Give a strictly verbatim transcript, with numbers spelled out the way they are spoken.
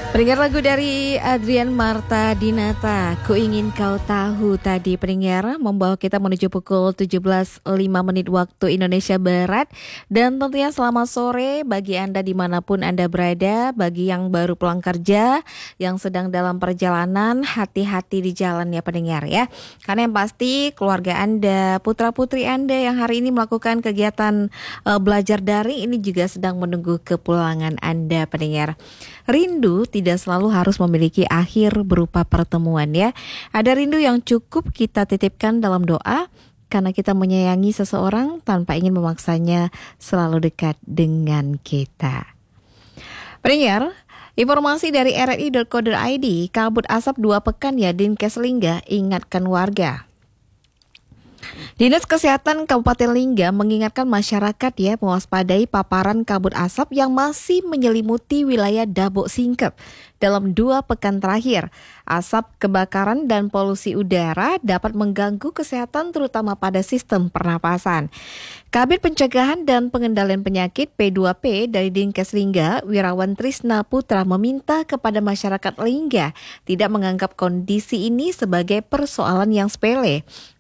Pendengar lagu dari Adrian Marta Dinata, Ku Ingin Kau Tahu tadi pendengar membawa kita menuju pukul tujuh belas lima menit waktu Indonesia Barat. Dan tentunya selamat sore bagi Anda dimanapun Anda berada, bagi yang baru pulang kerja, yang sedang dalam perjalanan, hati-hati di jalan ya pendengar ya. Karena yang pasti keluarga Anda, putra-putri Anda yang hari ini melakukan kegiatan uh, belajar daring ini juga sedang menunggu kepulangan Anda pendengar. Rindu tidak selalu harus memiliki akhir berupa pertemuan ya. Ada rindu yang cukup kita titipkan dalam doa karena kita menyayangi seseorang tanpa ingin memaksanya selalu dekat dengan kita. Pendengar, informasi dari r r i titik co titik i d, kabut asap dua pekan ya Dinkes Lingga ingatkan warga. Dinas Kesehatan Kabupaten Lingga mengingatkan masyarakat ya mewaspadai paparan kabut asap yang masih menyelimuti wilayah Dabok Singkep. Dalam dua pekan terakhir, asap kebakaran dan polusi udara dapat mengganggu kesehatan terutama pada sistem pernapasan. Kabid Pencegahan dan Pengendalian Penyakit P dua P dari Dinkes Lingga, Wirawan Trisna Putra meminta kepada masyarakat Lingga tidak menganggap kondisi ini sebagai persoalan yang sepele.